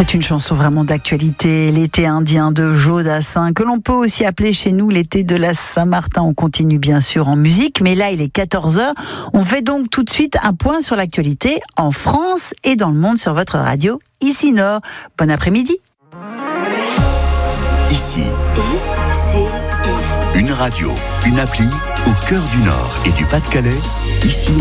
C'est une chanson vraiment d'actualité, l'été indien de Joe Dassin, que l'on peut aussi appeler chez nous l'été de la Saint-Martin. On continue bien sûr en musique, mais là il est 14h. On fait donc tout de suite un point sur l'actualité en France et dans le monde sur votre radio Ici Nord. Bon après-midi. Ici, une radio, une appli au cœur du Nord et du Pas-de-Calais. Ici